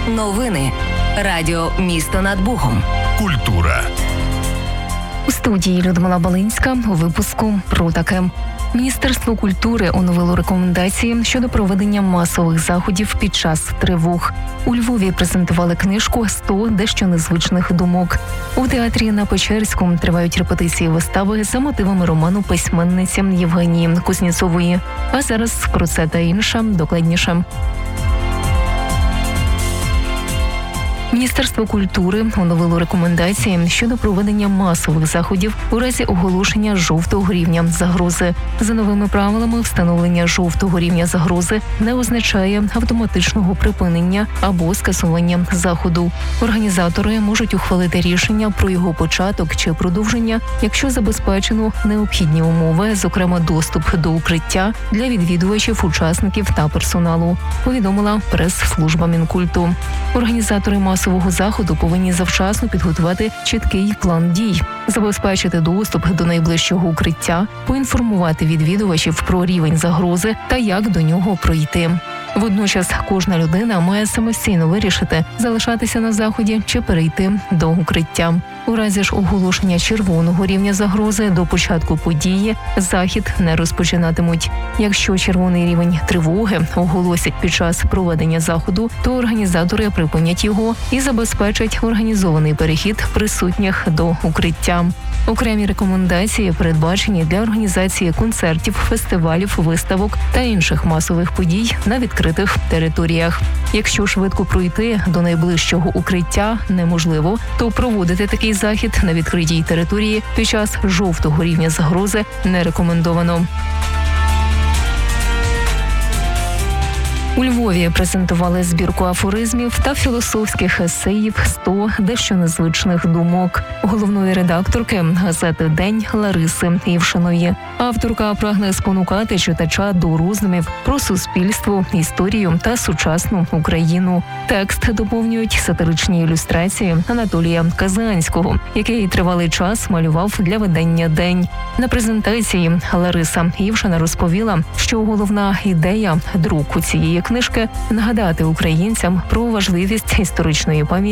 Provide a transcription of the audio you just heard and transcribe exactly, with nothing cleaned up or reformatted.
Новини. Радіо «Місто над Богом». Культура. У студії Людмила Балинська у випуску про таке. Міністерство культури оновило рекомендації щодо проведення масових заходів під час тривог. У Львові презентували книжку «сто дещо незвичних думок». У театрі на Печерському тривають репетиції вистави за мотивами роману письменниці Євгенії Кузнєцової. А зараз про це та інше докладніше. Міністерство культури оновило рекомендації щодо проведення масових заходів у разі оголошення жовтого рівня загрози. За новими правилами, встановлення жовтого рівня загрози не означає автоматичного припинення або скасування заходу. Організатори можуть ухвалити рішення про його початок чи продовження, якщо забезпечено необхідні умови, зокрема доступ до укриття для відвідувачів, учасників та персоналу, повідомила прес-служба Мінкульту. Організатори масового заходу повинні завчасно підготувати чіткий план дій, забезпечити доступ до найближчого укриття, поінформувати відвідувачів про рівень загрози та як до нього пройти. Водночас кожна людина має самостійно вирішити, залишатися на заході чи перейти до укриття. У разі ж оголошення червоного рівня загрози до початку події захід не розпочинатимуть. Якщо червоний рівень тривоги оголосять під час проведення заходу, то організатори припинять його і забезпечать організований перехід присутніх до укриття. Окремі рекомендації передбачені для організації концертів, фестивалів, виставок та інших масових подій на відкритих територіях. Якщо швидко пройти до найближчого укриття неможливо, то проводити такий захід на відкритій території під час жовтого рівня загрози не рекомендовано. У Львові презентували збірку афоризмів та філософських есеїв «сто дещо незвичних думок» головної редакторки газети «День» Лариси Івшиної. Авторка прагне спонукати читача до роздумів про суспільство, історію та сучасну Україну. Текст доповнюють сатиричні ілюстрації Анатолія Казанського, який тривалий час малював для видання «День». На презентації Лариса Івшина розповіла, що головна ідея друку цієї книжки – нагадати українцям про важливість історичної пам'яті